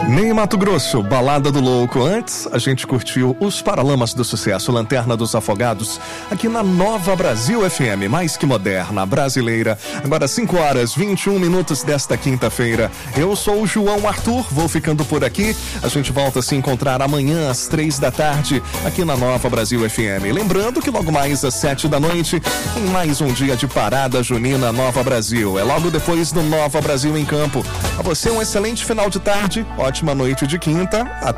Nem Mato Grosso, Balada do Louco. Antes, a gente curtiu os Paralamas do Sucesso, Lanterna dos Afogados, aqui na Nova Brasil FM, mais que moderna, brasileira. Agora 5h21 desta quinta-feira. Eu sou o João Arthur, vou ficando por aqui. A gente volta a se encontrar amanhã às 3h, aqui na Nova Brasil FM. Lembrando que logo mais às 7h, em mais um dia de parada junina Nova Brasil. É logo depois do Nova Brasil em Campo. A você um excelente final de tarde, ótima noite de quinta. Até